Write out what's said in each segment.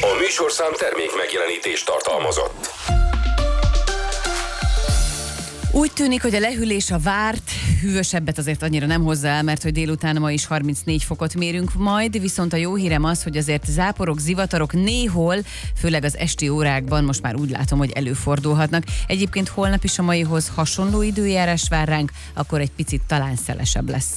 A műsorszám termék megjelenítést tartalmazott. Úgy tűnik, hogy a lehűlés a várt, hűvösebbet azért annyira nem hozzá el, mert hogy délután ma is 34 fokot mérünk majd, viszont a jó hírem az, hogy azért záporok, zivatarok néhol, főleg az esti órákban most már úgy látom, hogy előfordulhatnak. Egyébként holnap is a maihoz hasonló időjárás vár ránk, akkor egy picit talán szelesebb lesz.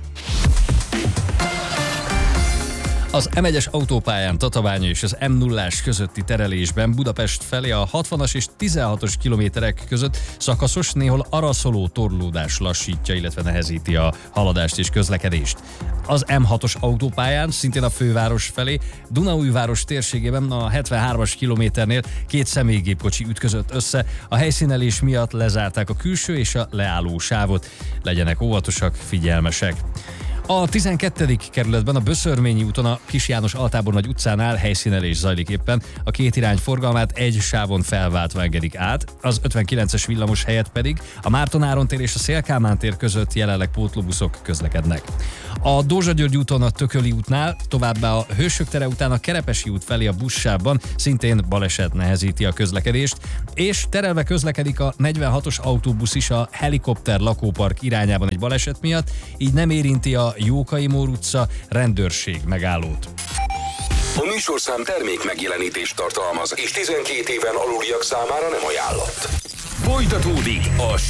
Az M1-es autópályán Tatabánya és az M0-ás közötti terelésben Budapest felé a 60-as és 16-os kilométerek között szakaszos, néhol araszoló torlódás lassítja, illetve nehezíti a haladást és közlekedést. Az M6-os autópályán, szintén a főváros felé, Dunaújváros térségében a 73-as kilométernél két személygépkocsi ütközött össze, a helyszínelés miatt lezárták a külső és a leálló sávot. Legyenek óvatosak, figyelmesek. A 12. kerületben a Böszörményi úton a Kis János Altábornagy utcánál helyszínelés zajlik éppen. A két irány forgalmát egy sávon felváltva engedik át, az 59-es villamos helyett pedig a Márton Áron tér és a Széll-Kálmán tér között jelenleg pótlóbuszok közlekednek. A Dózsa-György úton a Tököli útnál, továbbá a Hősök tere után a Kerepesi út felé a buszsávban szintén baleset nehezíti a közlekedést, és terelve közlekedik a 46-os autóbusz is a Helikopter lakópark irányában egy baleset miatt, így nem érinti a Jókai Mór utca rendőrség megállót. A műsorszám termék megjelenítést tartalmaz, és 12 éven aluliak számára nem ajánlott. Folytatódik a